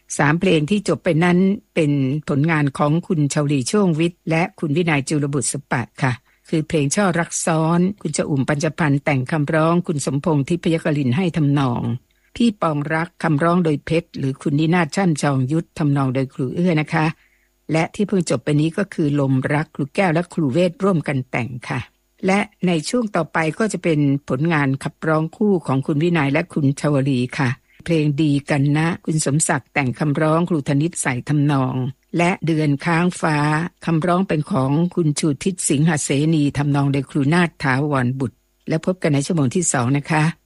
3เพลงที่จบไปนั้นเป็นผลงานของคุณชวลีช่วงวิทย์และคุณวินัยจุลบุตรสปัตย์ค่ะคือเพลงช่อรักซ้อนคุณชอุ่มปัญจพันธ์แต่งคำร้องคุณสมพงษ์ทิพยกลินให้ทำนองพี่ปองรักคำร้องโดยเพชรหรือคุณนินาถชั่นจองยุทธทำนองโดยครูเอื้อนะคะและที่เพิ่งจบไปนี้ก็คือลมรักครูแก้วและครูเวทร่วมกันแต่งค่ะและในช่วงต่อไปก็จะเป็นผลงานขับร้องคู่ของคุณวินัยและคุณชวลีค่ะเพลงดีกันนะคุณสมศักดิ์แต่งคำร้องครูธนิตใส่ทำนองและเดือนค้างฟ้าคำร้องเป็นของคุณชูทิศสิงหเสนีทำนองโดยครูนาถถาวรบุตรและพบกันในชั่วโมงที่2นะคะ